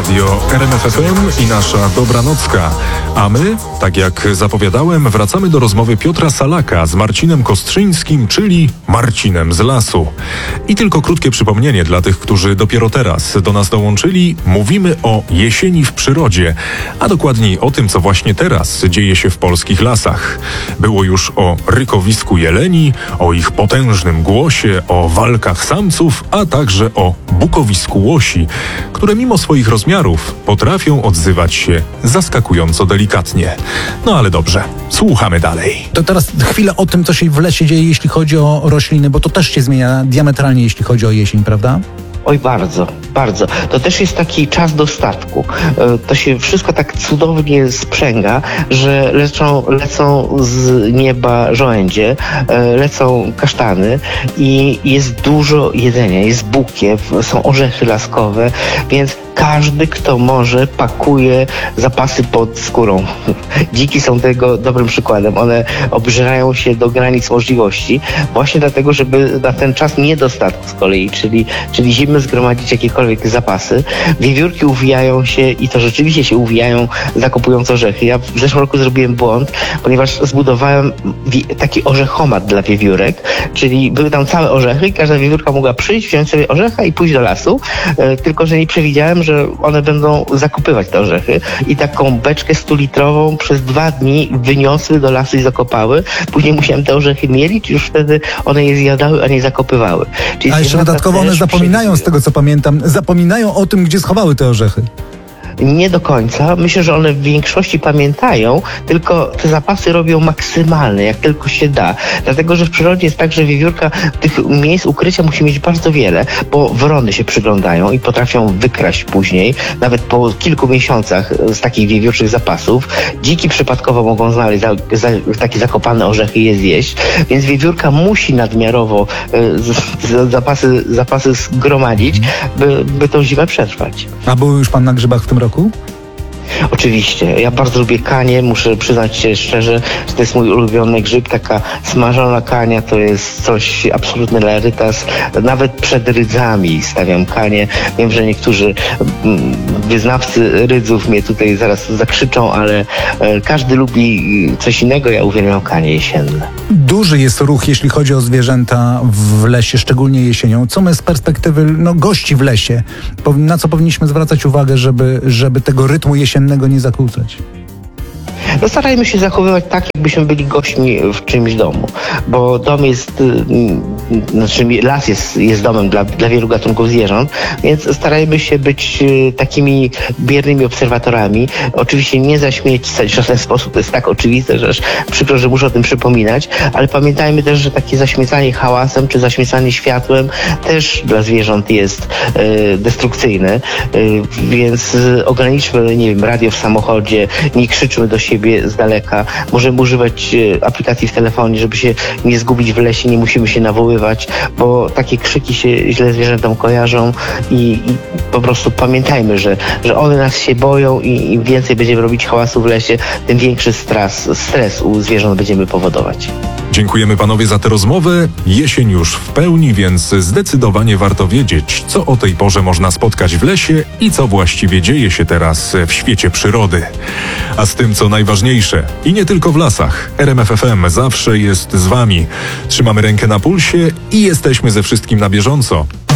Radio RMF FM i nasza Dobranocka. A my, tak jak zapowiadałem, wracamy do rozmowy Piotra Salaka z Marcinem Kostrzyńskim, czyli Marcinem z lasu. I tylko krótkie przypomnienie dla tych, którzy dopiero teraz do nas dołączyli. Mówimy o jesieni w przyrodzie, a dokładniej o tym, co właśnie teraz dzieje się w polskich lasach. Było już o rykowisku jeleni, o ich potężnym głosie, o walkach samców, a także o bukowisku łosi, które mimo swoich rozmiarów potrafią odzywać się zaskakująco delikatnie. No ale dobrze, słuchamy dalej. To teraz chwilę o tym, co się w lesie dzieje, jeśli chodzi o rośliny, bo to też się zmienia diametralnie, jeśli chodzi o jesień, prawda? Oj, bardzo, bardzo. To też jest taki czas dostatku. To się wszystko tak cudownie sprzęga, że lecą z nieba żołędzie, lecą kasztany i jest dużo jedzenia, jest bukiew, są orzechy laskowe, więc każdy, kto może, pakuje zapasy pod skórą. Dziki są tego dobrym przykładem. One obżerają się do granic możliwości, właśnie dlatego, żeby na ten czas niedostatku z kolei, czyli zimy zgromadzić jakiekolwiek zapasy. Wiewiórki uwijają się i to rzeczywiście się uwijają, zakopując orzechy. Ja w zeszłym roku zrobiłem błąd, ponieważ zbudowałem taki orzechomat dla wiewiórek, czyli były tam całe orzechy i każda wiewiórka mogła przyjść, wziąć sobie orzecha i pójść do lasu, tylko że nie przewidziałem, że one będą zakopywać te orzechy i taką beczkę 100-litrową przez 2 dni wyniosły do lasu i zakopały. Później musiałem te orzechy mielić, już wtedy one je zjadały, a nie zakopywały. Czyli a jeszcze dodatkowo one zapominają, z tego co pamiętam, zapominają o tym, gdzie schowały te orzechy. Nie do końca. Myślę, że one w większości pamiętają, tylko te zapasy robią maksymalne, jak tylko się da. Dlatego, że w przyrodzie jest tak, że wiewiórka tych miejsc ukrycia musi mieć bardzo wiele, bo wrony się przyglądają i potrafią wykraść później, nawet po kilku miesiącach z takich wiewiórczych zapasów. Dziki przypadkowo mogą znaleźć takie zakopane orzechy i je zjeść, więc wiewiórka musi nadmiarowo zapasy zgromadzić, by tą zimę przetrwać. A był już pan na grzybach w tym roku? Oczywiście. Ja bardzo lubię kanie. Muszę przyznać się szczerze, że to jest mój ulubiony grzyb. Taka smażona kania to jest coś absolutny rarytas. Nawet przed rydzami stawiam kanie. Wiem, że niektórzy wyznawcy rydzów mnie tutaj zaraz zakrzyczą, ale każdy lubi coś innego. Ja uwielbiam kanie jesienne. Duży jest ruch, jeśli chodzi o zwierzęta w lesie, szczególnie jesienią. Co my z perspektywy gości w lesie? Na co powinniśmy zwracać uwagę, żeby tego rytmu jesiennego nie zakłócać? No starajmy się zachowywać tak, jakbyśmy byli gośćmi w czymś domu, bo dom jest, las jest domem dla wielu gatunków zwierząt, więc starajmy się być takimi biernymi obserwatorami. Oczywiście nie zaśmiecać w żaden sposób, to jest tak oczywiste, że aż przykro, że muszę o tym przypominać, ale pamiętajmy też, że takie zaśmiecanie hałasem czy zaśmiecanie światłem też dla zwierząt jest destrukcyjne, więc ograniczmy, nie wiem, radio w samochodzie, nie krzyczmy do siebie z daleka. Możemy używać aplikacji w telefonie, żeby się nie zgubić w lesie, nie musimy się nawoływać, bo takie krzyki się źle zwierzętom kojarzą i po prostu pamiętajmy, że one nas się boją i im więcej będziemy robić hałasu w lesie, tym większy stres u zwierząt będziemy powodować. Dziękujemy panowie za tę rozmowę. Jesień już w pełni, więc zdecydowanie warto wiedzieć, co o tej porze można spotkać w lesie i co właściwie dzieje się teraz w świecie przyrody. A z tym, co najważniejsze, i nie tylko w lasach, RMF FM zawsze jest z wami. Trzymamy rękę na pulsie i jesteśmy ze wszystkim na bieżąco.